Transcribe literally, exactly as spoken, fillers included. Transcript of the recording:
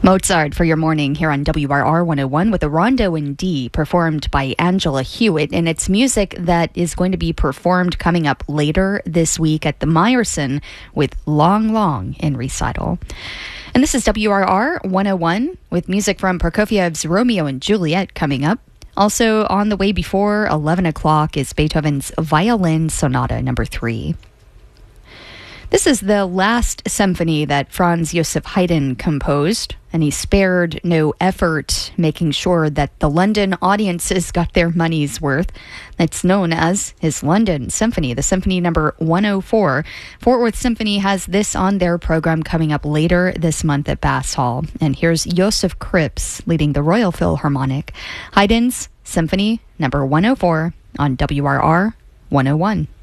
Mozart for your morning here on W R R one oh one with a Rondo in D performed by Angela Hewitt. And it's music that is going to be performed coming up later this week at the Meyerson with Long Long in recital. And this is W R R one oh one with music from Prokofiev's Romeo and Juliet coming up. Also on the way before eleven o'clock is Beethoven's Violin Sonata number three. This is the last symphony that Franz Joseph Haydn composed, and he spared no effort making sure that the London audiences got their money's worth. That's known as his London Symphony, the Symphony number one oh four. Fort Worth Symphony has this on their program coming up later this month at Bass Hall. And here's Josef Krips leading the Royal Philharmonic. Haydn's Symphony number one oh four on W R R one oh one.